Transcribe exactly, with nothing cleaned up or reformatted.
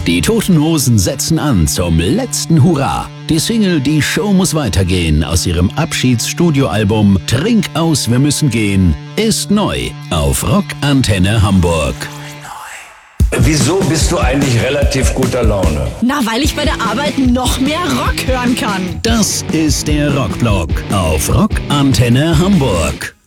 Die Toten Hosen setzen an zum letzten Hurra. Die Single Die Show muss weitergehen aus ihrem Abschiedsstudioalbum Trink aus, wir müssen gehen ist neu auf Rock Antenne Hamburg. Wieso bist du eigentlich relativ guter Laune? Na, weil ich bei der Arbeit noch mehr Rock hören kann. Das ist der Rockblock auf Rock Antenne Hamburg.